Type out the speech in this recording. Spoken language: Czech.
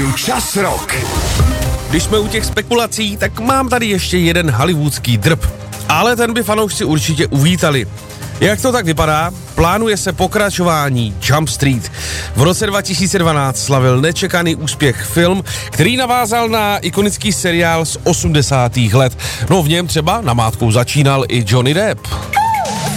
rádiu Čas Rock. Když jsme u těch spekulací, tak mám tady ještě jeden hollywoodský drb. Ale ten by fanoušci určitě uvítali. Jak to tak vypadá? Plánuje se pokračování Jump Street. V roce 2012 slavil nečekaný úspěch film, který navázal na ikonický seriál z 80. let. No v něm třeba namátkou začínal i Johnny Depp.